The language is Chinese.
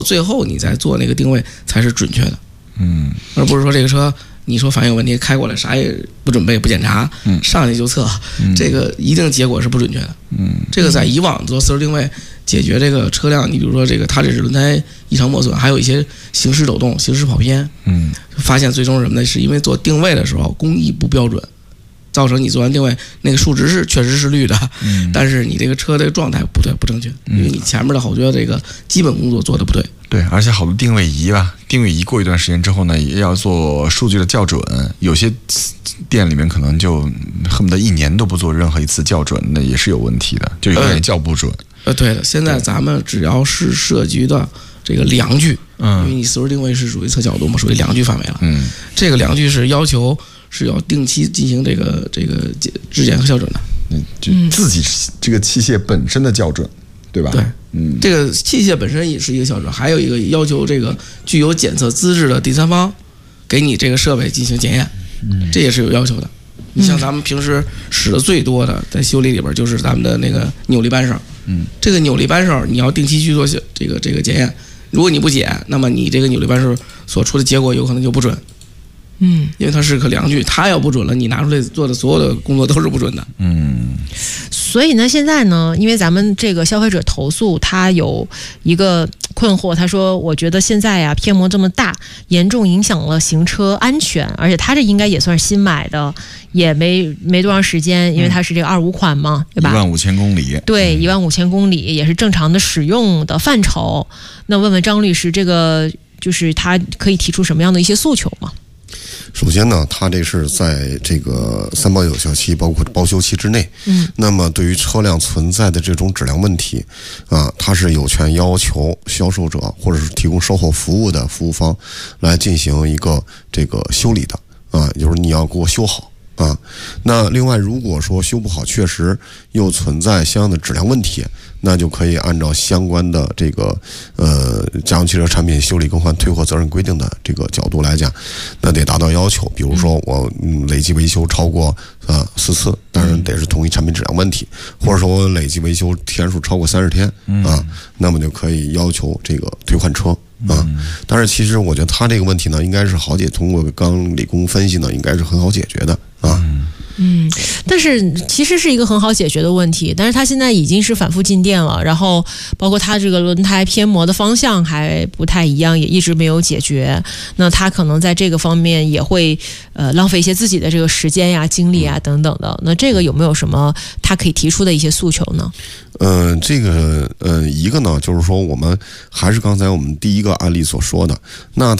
最后你再做那个定位才是准确的。而不是说这个车你说反应有问题开过来啥也不准备不检查，上去就测，这个一定结果是不准确的。这个在以往做4轮定位解决这个车辆，你比如说这个它这是轮胎异常磨损，还有一些行驶抖动、行驶跑偏，发现最终是什么呢？是因为做定位的时候工艺不标准，造成你做完定位那个数值是确实是绿的，但是你这个车的状态不对不正确，因为你前面的好多这个基本工作做的不对。 对，而且好多定位仪吧，定位仪过一段时间之后呢，也要做数据的校准，有些店里面可能就恨不得1年都不做任何一次校准，那也是有问题的，就永远校不准。 对的，现在咱们只要是涉及到这个量距，因为你4轮定位是属于测角度嘛，属于量距范围了。这个量距是要求是要定期进行这个质检和校准的。 就自己这个器械本身的校准，对吧？ 对，这个器械本身也是一个校准，还有一个要求这个具有检测资质的第三方给你这个设备进行检验，这也是有要求的。你像咱们平时使的最多的在修理里边就是咱们的那个扭力扳手，这个扭力扳手你要定期去做这个检验，如果你不检，那么你这个扭力扳手所出的结果有可能就不准。因为它是个量距，它要不准了，你拿出来做的所有的工作都是不准的。 所以呢，现在呢，因为咱们这个消费者投诉，他有一个困惑，他说：“我觉得现在呀，偏磨这么大，严重影响了行车安全，而且他这应该也算是新买的，也没多长时间，因为它是这个25款嘛，对吧 ？15000公里， 对，15000公里也是正常的使用的范畴。那问问张律师，这个就是他可以提出什么样的一些诉求吗？” 首先呢，它这是在这个3保有效期，包括保修期之内。那么对于车辆存在的这种质量问题，它是有权要求销售者或者是提供售后服务的服务方来进行一个这个修理的就是你要给我修好。那另外如果说修不好，确实又存在相应的质量问题，那就可以按照相关的这个家用汽车产品修理更换退货责任规定的这个角度来讲，那得达到要求。比如说我累计维修超过4次，当然得是同一产品质量问题，或者说我累计维修天数超过30天那么就可以要求这个退换车。但是其实我觉得他这个问题呢，应该是好解，通过刚理工分析呢，应该是很好解决的但是其实是一个很好解决的问题，但是它现在已经是反复进店了，然后包括它这个轮胎偏磨的方向还不太一样，也一直没有解决。那它可能在这个方面也会浪费一些自己的这个时间呀、精力啊等等的。那这个有没有什么它可以提出的一些诉求呢？ 这个一个呢，就是说我们还是刚才我们第一个案例所说的，那